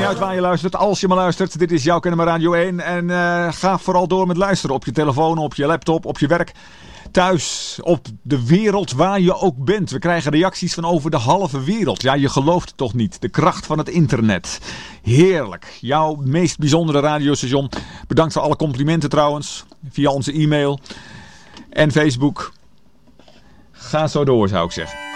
uit waar je luistert. Als je maar luistert, dit is Jouw Kennemer Radio 1. En ga vooral door met luisteren. Op je telefoon, op je laptop, op je werk. Thuis, op de wereld waar je ook bent. We krijgen reacties van over de halve wereld. Ja, je gelooft het toch niet. De kracht van het internet. Heerlijk. Jouw meest bijzondere radiostation. Bedankt voor alle complimenten trouwens. Via onze e-mail en Facebook. Ga zo door, zou ik zeggen.